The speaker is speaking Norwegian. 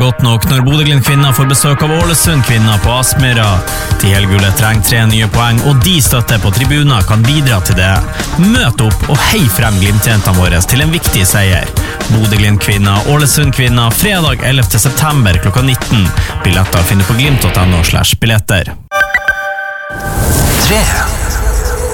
godt nok når Bodø/Glimt-kvinner får besøk av Ålesund-kvinner på Aspmyra. De helgule trenger 3 nye poeng, og de støtter på tribuner kan bidra til det. Møt opp og hei frem Glimt-jentene våre til en viktig seier. Bodø/Glimt-kvinner, Ålesund-kvinner, fredag 11. september klokka 19. Billetter finner på glimt.no/billetter. 3